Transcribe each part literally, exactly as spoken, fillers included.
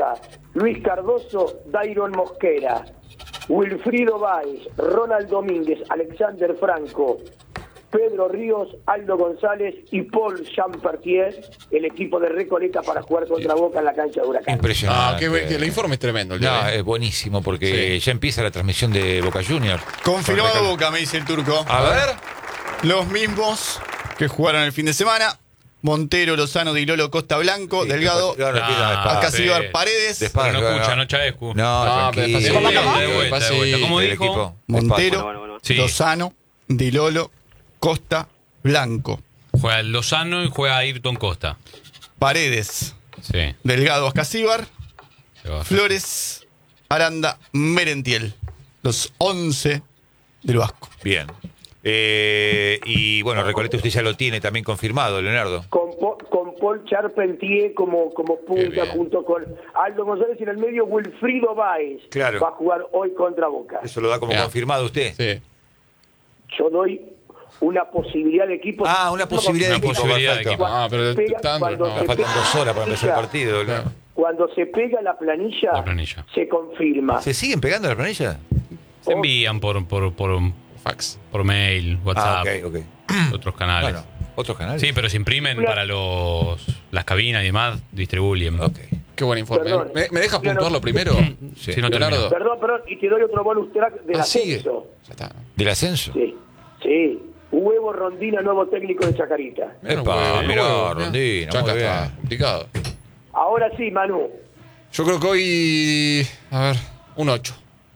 Mendoza, Luis Cardoso, Dairon Mosquera, Wilfrido Báez, Ronald Domínguez, Alexander Franco, Pedro Ríos, Aldo González y Paul Champertier, el equipo de Recoleta para jugar contra Boca en la cancha de Huracán. Impresionante. Ah, qué, que el informe es tremendo. El No, día, ¿eh? es buenísimo porque sí. ya empieza la transmisión de Boca Juniors. Confirmado Boca, me dice el turco. A ver. Los mismos que jugaron el fin de semana. Montero, Lozano, Di Lolo, Costa Blanco, Sí, Delgado, claro, ah, Acasíbar, Paredes. Despacio, Pero no no, escucha, no. no Chaescu. No, No, tranquilo. pero ¿Cómo, cómo? De vuelta, de vuelta. ¿Cómo Del dijo? equipo. Montero, Bueno, bueno, bueno. Sí. Lozano, Di Lolo, Costa, Blanco. Juega Lozano y juega Ayrton Costa. Paredes, Sí. Delgado, Acasíbar, Se va. Flores, Aranda, Merentiel. Los once del Vasco. Bien. Eh, y bueno, Recoleta usted ya lo tiene también confirmado, Leonardo. Con, Po- con Paul Charpentier como, como punta bien. junto con Aldo González y en el medio Wilfrido Báez. Claro. Va a jugar hoy contra Boca. Eso lo da como Ya. confirmado usted. Sí. Yo doy una posibilidad de equipo. Ah, una posibilidad de Una equipo. posibilidad de Perfecto. equipo. Ah, pero Pega tanto, cuando no. se Faltan dos horas para empezar el partido. Claro. Cuando se pega la planilla, La planilla. se confirma. ¿Se siguen pegando la planilla? Se envían por, por, por, Fax. por mail, WhatsApp, Ah, ok, ok. otros canales. Bueno, otros canales. Sí, pero se imprimen para los las cabinas y demás, distribuyen. Ok. Qué buen informe. Perdón. ¿Me, me dejas Yo no- puntuarlo primero? Sí. Si no Leonardo. terminó. Perdón, perdón, y te doy otro bonus track del Ah, sigue. ascenso. Ya está. ¿Del ascenso? Sí, sí. Huevo Rondina, nuevo técnico de Chacarita. Mirá, Epa, huevo, mirá, huevo, Rondina, Chaca muy bien. está complicado. Ahora sí, Manu. Yo creo que hoy. A ver, un ocho.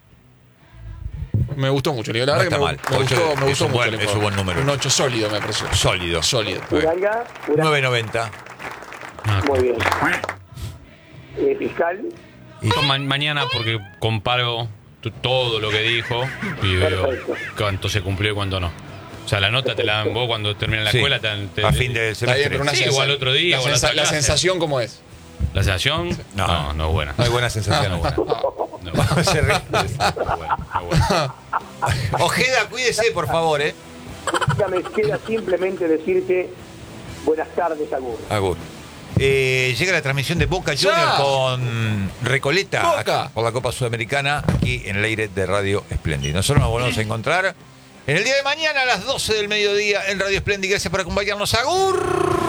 Me gustó mucho, la verdad No que está me, mal. me Ocho gustó, me es gustó un mucho buen- el es un informe. buen número. Un ocho sólido me pareció. Sólido. Sólido. Uranga, Uranga. nueve noventa. Ah, Muy bien. Eh, fiscal. Yo ma- mañana porque comparo t- todo lo que dijo y veo Perfecto. cuánto se cumplió y cuánto no. O sea, la nota te la dan vos cuando terminas la Sí, escuela. Te, te- a fin del Está bien, semestre. pero una Sí, sensa- igual otro día, La, o la sensa- otra la clase. sensación, ¿cómo es? ¿La sensación? No. No, no es buena. No hay buena sensación. No es buena. No es buena. Se ríe. No es buena, no es buena. Ojeda, cuídese, por favor, ¿eh? Ya me queda simplemente decirte buenas tardes, Agur. Agur. Eh, llega la transmisión de Boca ¡Ya! Juniors con Recoleta Boca. por la Copa Sudamericana aquí en el aire de Radio Splendid. Nosotros nos volvemos a encontrar en el día de mañana a las doce del mediodía en Radio Splendid. Gracias por acompañarnos. Agur.